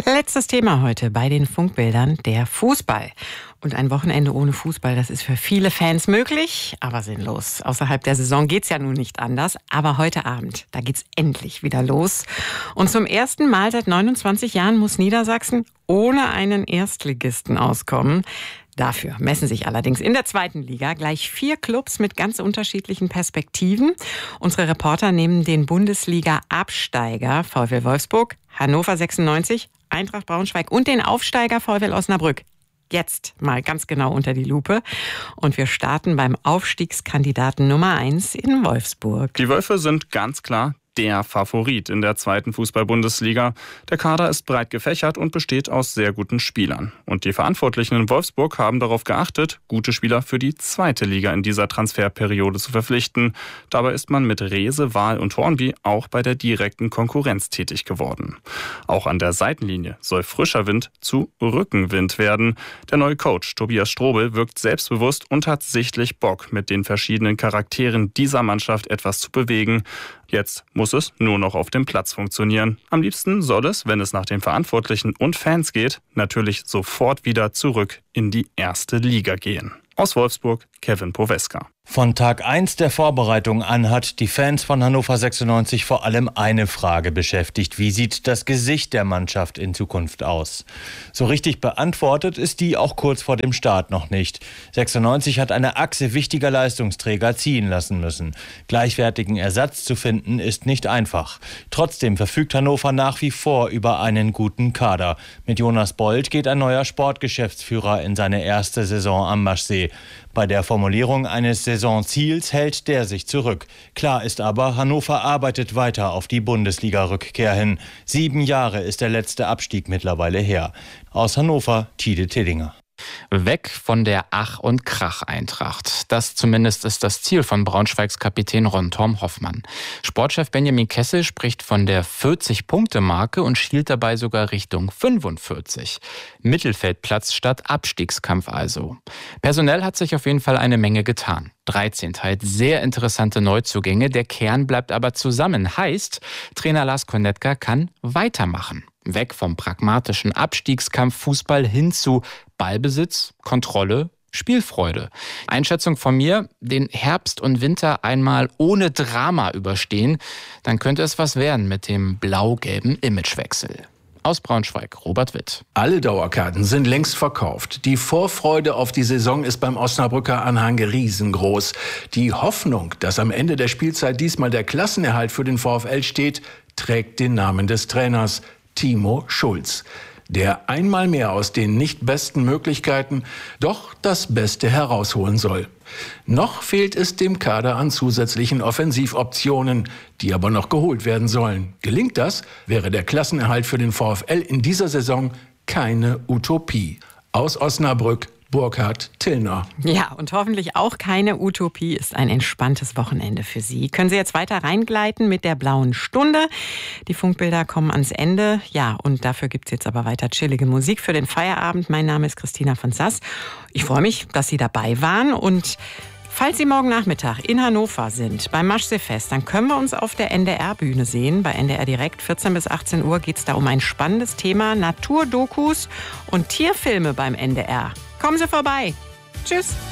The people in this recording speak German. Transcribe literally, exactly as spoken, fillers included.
Letztes Thema heute bei den Funkbildern, der Fußball. Und ein Wochenende ohne Fußball, das ist für viele Fans möglich, aber sinnlos. Außerhalb der Saison geht's ja nun nicht anders. Aber heute Abend, da geht's endlich wieder los. Und zum ersten Mal seit neunundzwanzig Jahren muss Niedersachsen ohne einen Erstligisten auskommen. Dafür messen sich allerdings in der zweiten Liga gleich vier Clubs mit ganz unterschiedlichen Perspektiven. Unsere Reporter nehmen den Bundesliga-Absteiger VfL Wolfsburg, Hannover sechsundneunzig, Eintracht Braunschweig und den Aufsteiger VfL Osnabrück jetzt mal ganz genau unter die Lupe. Und wir starten beim Aufstiegskandidaten Nummer eins in Wolfsburg. Die Wölfe sind ganz klar der Favorit in der zweiten Fußball-Bundesliga. Der Kader ist breit gefächert und besteht aus sehr guten Spielern. Und die Verantwortlichen in Wolfsburg haben darauf geachtet, gute Spieler für die zweite Liga in dieser Transferperiode zu verpflichten. Dabei ist man mit Rehse, Wahl und Hornby auch bei der direkten Konkurrenz tätig geworden. Auch an der Seitenlinie soll frischer Wind zu Rückenwind werden. Der neue Coach Tobias Strobel wirkt selbstbewusst und hat sichtlich Bock, mit den verschiedenen Charakteren dieser Mannschaft etwas zu bewegen. Jetzt muss es nur noch auf dem Platz funktionieren. Am liebsten soll es, wenn es nach den Verantwortlichen und Fans geht, natürlich sofort wieder zurück in die erste Liga gehen. Aus Wolfsburg, Kevin Poweska. Von Tag eins der Vorbereitung an hat die Fans von Hannover sechsundneunzig vor allem eine Frage beschäftigt. Wie sieht das Gesicht der Mannschaft in Zukunft aus? So richtig beantwortet ist die auch kurz vor dem Start noch nicht. sechsundneunzig hat eine Achse wichtiger Leistungsträger ziehen lassen müssen. Gleichwertigen Ersatz zu finden ist nicht einfach. Trotzdem verfügt Hannover nach wie vor über einen guten Kader. Mit Jonas Bold geht ein neuer Sportgeschäftsführer in seine erste Saison am Maschsee. Bei der Formulierung eines Saisonziels hält der sich zurück. Klar ist aber, Hannover arbeitet weiter auf die Bundesliga-Rückkehr hin. Sieben Jahre ist der letzte Abstieg mittlerweile her. Aus Hannover, Tide Tillinger. Weg von der Ach- und Krach-Eintracht. Das zumindest ist das Ziel von Braunschweigs Kapitän Ron-Torm Hoffmann. Sportchef Benjamin Kessel spricht von der vierzig-Punkte-Marke und schielt dabei sogar Richtung fünfundvierzig. Mittelfeldplatz statt Abstiegskampf also. Personell hat sich auf jeden Fall eine Menge getan. dreizehn halt sehr interessante Neuzugänge. Der Kern bleibt aber zusammen. Heißt, Trainer Lars Konetka kann weitermachen. Weg vom pragmatischen Abstiegskampf-Fußball hin zu Ballbesitz, Kontrolle, Spielfreude. Einschätzung von mir, den Herbst und Winter einmal ohne Drama überstehen, dann könnte es was werden mit dem blau-gelben Imagewechsel. Aus Braunschweig, Robert Witt. Alle Dauerkarten sind längst verkauft. Die Vorfreude auf die Saison ist beim Osnabrücker Anhang riesengroß. Die Hoffnung, dass am Ende der Spielzeit diesmal der Klassenerhalt für den VfL steht, trägt den Namen des Trainers Timo Schulz, der einmal mehr aus den nicht besten Möglichkeiten doch das Beste herausholen soll. Noch fehlt es dem Kader an zusätzlichen Offensivoptionen, die aber noch geholt werden sollen. Gelingt das, wäre der Klassenerhalt für den VfL in dieser Saison keine Utopie. Aus Osnabrück, Burkhard Tillner. Ja, und hoffentlich auch keine Utopie ist ein entspanntes Wochenende für Sie. Können Sie jetzt weiter reingleiten mit der blauen Stunde. Die Funkbilder kommen ans Ende. Ja, und dafür gibt's jetzt aber weiter chillige Musik für den Feierabend. Mein Name ist Christina von Sass. Ich freue mich, dass Sie dabei waren. Und falls Sie morgen Nachmittag in Hannover sind, beim Maschsee-Fest, dann können wir uns auf der N D R-Bühne sehen. Bei N D R Direkt, vierzehn bis achtzehn Uhr, geht es da um ein spannendes Thema, Naturdokus und Tierfilme beim N D R. Kommen Sie vorbei. Tschüss.